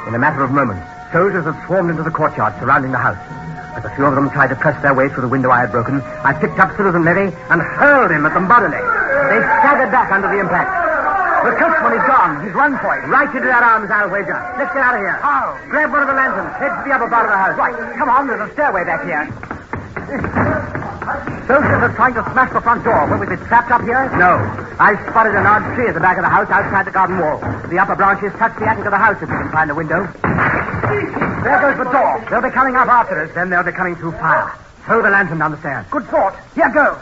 In a matter of moments, soldiers had swarmed into the courtyard surrounding the house. As a few of them tried to press their way through the window I had broken, I picked up Citizen Mary and hurled him at them bodily. They staggered back under the impact. The coachman is gone. He's run for it. Right into their arms, I'll wager. Let's get out of here. How? Grab one of the lanterns. Head to the upper part of the house. Right. Come on, there's a stairway back here. Soldiers are trying to smash the front door. Will we be trapped up here? No. I spotted an odd tree at the back of the house outside the garden wall. The upper branches touch the attic of the house if we can find a window. There goes the door. They'll be coming up after us. Then they'll be coming through fire. Throw the lantern down the stairs. Good thought. Here, go.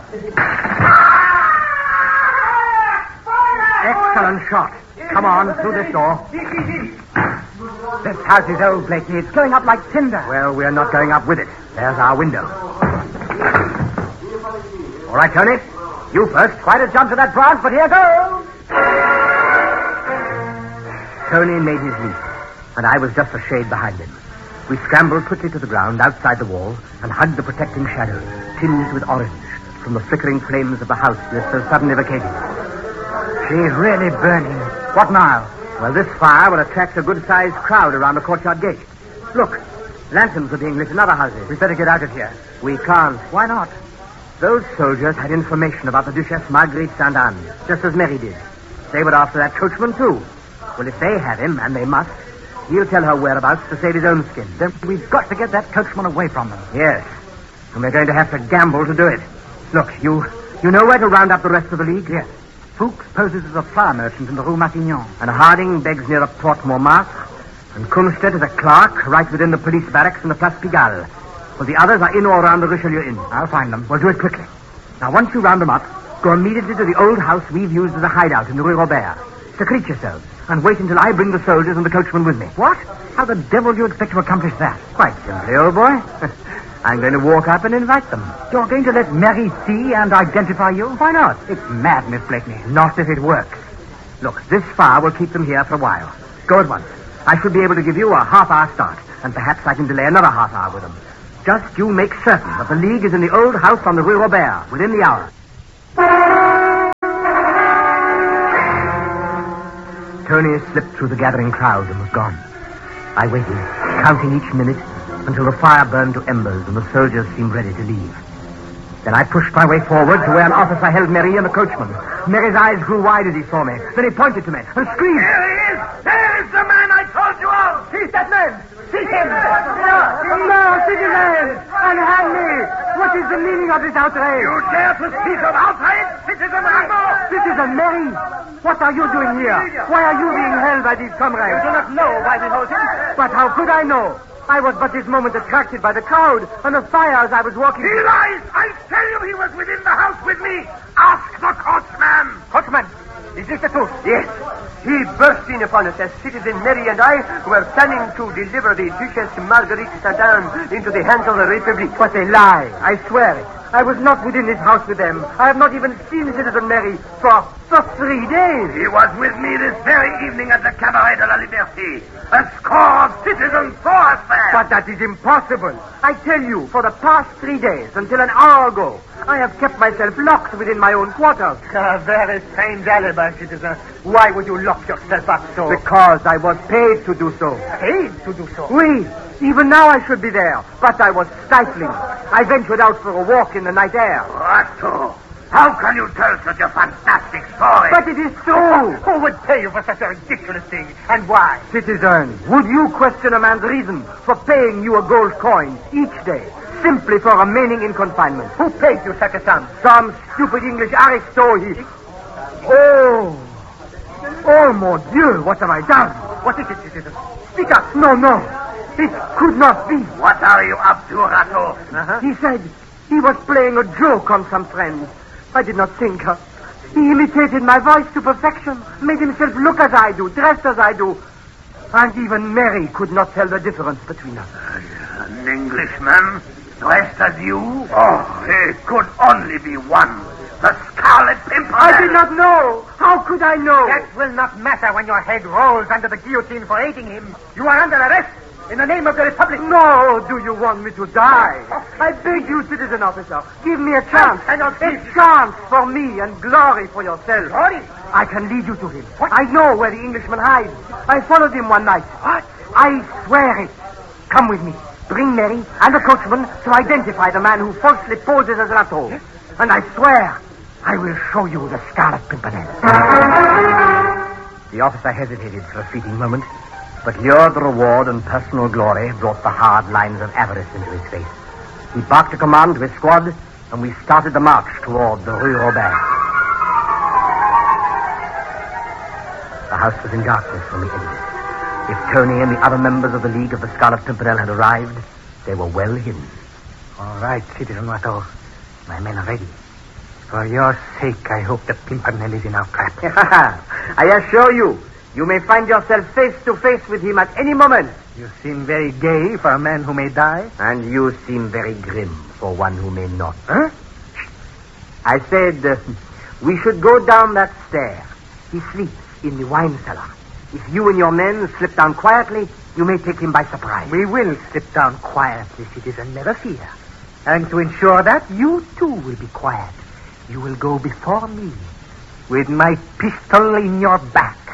Excellent shot. Come on, through this door. This house is old, Blakely. It's going up like tinder. Well, we're not going up with it. There's our window. All right, Tony. You first. Quite a jump to that branch, but here goes. Tony made his leap, and I was just a shade behind him. We scrambled quickly to the ground outside the wall and hugged the protecting shadows, tinged with orange, from the flickering flames of the house we had so suddenly vacated. She's really burning. What now? Well, this fire will attract a good-sized crowd around the courtyard gate. Look, lanterns are being lit in other houses. We'd better get out of here. We can't. Why not? Those soldiers had information about the Duchesse Marguerite Saint-Anne, just as Mary did. They were after that coachman, too. Well, if they have him, and they must, he'll tell her whereabouts to save his own skin. Then we've got to get that coachman away from them. Yes, and we're going to have to gamble to do it. Look, you know where to round up the rest of the League? Yes. Fuchs poses as a flour merchant in the Rue Matignon. And Harding begs near the Porte Montmartre. And Kumstead is a clerk right within the police barracks in the Place Pigalle. Well, the others are in or around the Richelieu Inn. I'll find them. Well, do it quickly. Now, once you round them up, go immediately to the old house we've used as a hideout in the Rue Robert. Secrete yourselves, and wait until I bring the soldiers and the coachman with me. What? How the devil do you expect to accomplish that? Quite simply, old boy. I'm going to walk up and invite them. You're going to let Mary see and identify you? Why not? It's mad, Miss Blakeney. Not if it works. Look, this fire will keep them here for a while. Go at once. I should be able to give you a half-hour start, and perhaps I can delay another half-hour with them. Just you make certain that the League is in the old house on the Rue Robert within the hour. Tony slipped through the gathering crowd and was gone. I waited, counting each minute, until the fire burned to embers and the soldiers seemed ready to leave. Then I pushed my way forward to where an officer held Mary and the coachman. Mary's eyes grew wide as he saw me. Then he pointed to me and screamed. There he is! There is the man I told you of! Seize that man! Seize him! No, citizen! Unhand me! What is the meaning of this outrage? You dare to speak of outrage, Citizen Rambo? Citizen Mary! What are you doing here? Why are you being held by these comrades? You do not know why we hold him? But how could I know? I was but this moment attracted by the crowd and the fire as I was walking. He lies! I tell you he was within the house with me. Ask the coachman. Coachman, is this the truth? Yes. He burst in upon us as Citizen Mary and I were planning to deliver the Duchesse Marguerite Saint-Anne into the hands of the Republic. But they lie. I swear it. I was not within this house with them. I have not even seen Citizen Mary for 3 days. He was with me this very evening at the Cabaret de la Liberté. A score of citizens saw us there. But that is impossible. I tell you, for the past 3 days, until an hour ago, I have kept myself locked within my own quarters. A very strange alibi, citizen. Why would you lock yourself up so? Because I was paid to do so. Paid to do so? Oui. Even now I should be there, but I was stifling. I ventured out for a walk in the night air. Otto, how can you tell such a fantastic story? But it is true. Who would pay you for such a ridiculous thing, and why? Citizen, would you question a man's reason for paying you a gold coin each day, simply for remaining in confinement? Who paid you such a sum? Some stupid English aristo. Oh, mon Dieu, what have I done? What is it, citizen? Speak up. No. It could not be. What are you up to, Otto? He said he was playing a joke on some friends. I did not think. He imitated my voice to perfection, made himself look as I do, dressed as I do. And even Mary could not tell the difference between us. An Englishman dressed as you? Oh, it could only be one. The Scarlet Pimpernel. I did not know. How could I know? That will not matter when your head rolls under the guillotine for aiding him. You are under arrest. In the name of the Republic. No, do you want me to die? I beg you, citizen officer, give me a chance. I cannot A chance for me and glory for yourself. Glory? I can lead you to him. What? I know where the Englishman hides. I followed him one night. What? I swear it. Come with me. Bring Mary and the coachman to identify the man who falsely poses as Rateau. Yes? And I swear I will show you the Scarlet Pimpernel. The officer hesitated for a fleeting moment, but lured reward and personal glory brought the hard lines of avarice into his face. He barked a command to his squad, and we started the march toward the Rue Robert. The house was in darkness when we entered. If Tony and the other members of the League of the Scarlet Pimpernel had arrived, they were well hidden. All right, Citizen Watteau. My men are ready. For your sake, I hope the Pimpernel is in our trap. I assure you, you may find yourself face to face with him at any moment. You seem very gay for a man who may die. And you seem very grim for one who may not. Huh? I said we should go down that stair. He sleeps in the wine cellar. If you and your men slip down quietly, you may take him by surprise. We will slip down quietly, citizen, never fear. And to ensure that, you too will be quiet. You will go before me, with my pistol in your back.